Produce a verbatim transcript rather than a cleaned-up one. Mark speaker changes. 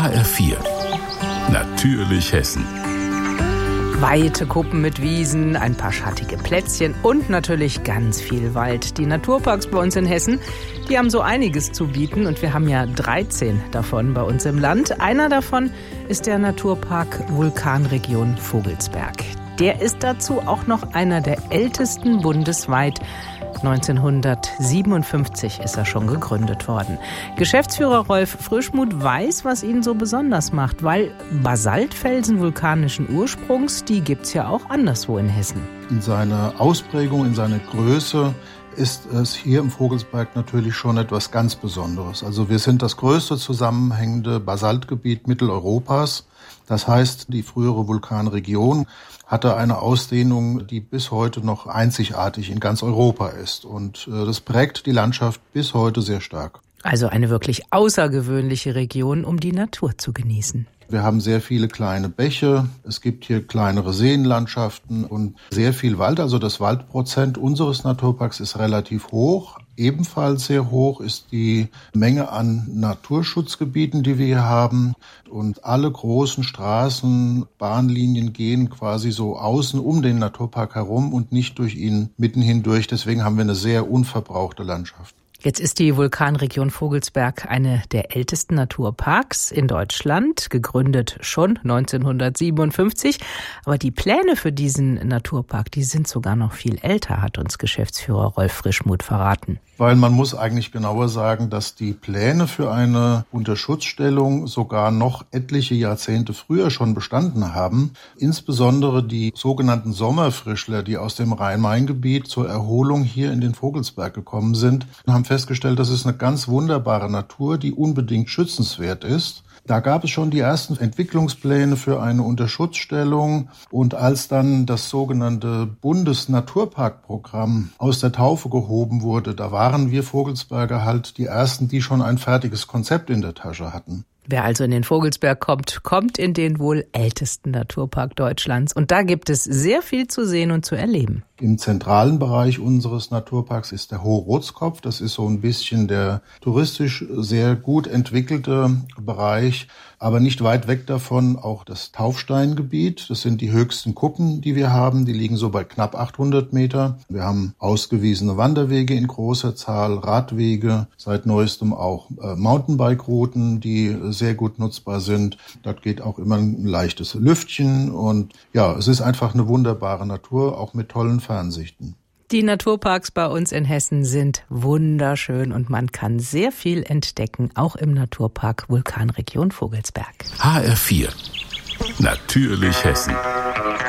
Speaker 1: H R vier. Natürlich Hessen.
Speaker 2: Weite Kuppen mit Wiesen, ein paar schattige Plätzchen und natürlich ganz viel Wald. Die Naturparks bei uns in Hessen, die haben so einiges zu bieten und wir haben ja dreizehn davon bei uns im Land. Einer davon ist der Naturpark Vulkanregion Vogelsberg. Der ist dazu auch noch einer der ältesten bundesweit. neunzehnhundertsiebenundfünfzig ist er schon gegründet worden. Geschäftsführer Rolf Frischmuth weiß, was ihn so besonders macht, weil Basaltfelsen vulkanischen Ursprungs, die gibt's ja auch anderswo in Hessen.
Speaker 3: In seiner Ausprägung, in seiner Größe ist es hier im Vogelsberg natürlich schon etwas ganz Besonderes. Also wir sind das größte zusammenhängende Basaltgebiet Mitteleuropas. Das heißt, die frühere Vulkanregion hatte eine Ausdehnung, die bis heute noch einzigartig in ganz Europa ist. Und äh, das prägt die Landschaft bis heute sehr stark.
Speaker 2: Also eine wirklich außergewöhnliche Region, um die Natur zu genießen.
Speaker 3: Wir haben sehr viele kleine Bäche, es gibt hier kleinere Seenlandschaften und sehr viel Wald. Also das Waldprozent unseres Naturparks ist relativ hoch. Ebenfalls sehr hoch ist die Menge an Naturschutzgebieten, die wir hier haben. Und alle großen Straßen, Bahnlinien gehen quasi so außen um den Naturpark herum und nicht durch ihn mitten hindurch. Deswegen haben wir eine sehr unverbrauchte Landschaft.
Speaker 2: Jetzt ist die Vulkanregion Vogelsberg eine der ältesten Naturparks in Deutschland, gegründet schon neunzehnhundertsiebenundfünfzig. Aber die Pläne für diesen Naturpark, die sind sogar noch viel älter, hat uns Geschäftsführer Rolf Frischmuth verraten.
Speaker 3: Weil man muss eigentlich genauer sagen, dass die Pläne für eine Unterschutzstellung sogar noch etliche Jahrzehnte früher schon bestanden haben. Insbesondere die sogenannten Sommerfrischler, die aus dem Rhein-Main-Gebiet zur Erholung hier in den Vogelsberg gekommen sind, haben festgestellt, das ist eine ganz wunderbare Natur, die unbedingt schützenswert ist. Da gab es schon die ersten Entwicklungspläne für eine Unterschutzstellung. Und als dann das sogenannte Bundesnaturparkprogramm aus der Taufe gehoben wurde, da waren wir Vogelsberger halt die Ersten, die schon ein fertiges Konzept in der Tasche hatten.
Speaker 2: Wer also in den Vogelsberg kommt, kommt in den wohl ältesten Naturpark Deutschlands. Und da gibt es sehr viel zu sehen und zu erleben.
Speaker 3: Im zentralen Bereich unseres Naturparks ist der Hohe Rotskopf. Das ist so ein bisschen der touristisch sehr gut entwickelte Bereich, aber nicht weit weg davon auch das Taufsteingebiet. Das sind die höchsten Kuppen, die wir haben. Die liegen so bei knapp achthundert Meter. Wir haben ausgewiesene Wanderwege in großer Zahl, Radwege, seit neuestem auch äh, Mountainbike-Routen, die sehr gut nutzbar sind. Dort geht auch immer ein leichtes Lüftchen und ja, es ist einfach eine wunderbare Natur, auch mit tollen Fernsichten.
Speaker 2: Die Naturparks bei uns in Hessen sind wunderschön und man kann sehr viel entdecken, auch im Naturpark Vulkanregion Vogelsberg.
Speaker 1: H R vier. Natürlich Hessen.